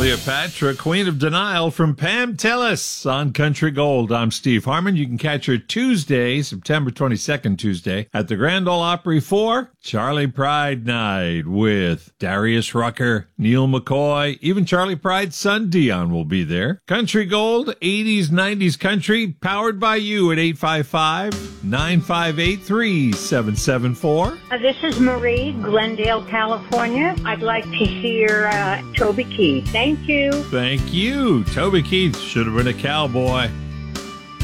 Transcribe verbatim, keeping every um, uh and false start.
Cleopatra, Queen of Denial from Pam Tillis on Country Gold. I'm Steve Harmon. You can catch her Tuesday, September twenty-second, Tuesday, at the Grand Ole Opry for Charlie Pride Night with Darius Rucker, Neil McCoy, even Charlie Pride's son Dion will be there. Country Gold, eighties, nineties country, powered by you at eight five five, nine five eight, three seven seven four. Uh, this is Marie, Glendale, California. I'd like to hear uh, Toby Keith. Thank you. Thank you. Toby Keith should have been a cowboy.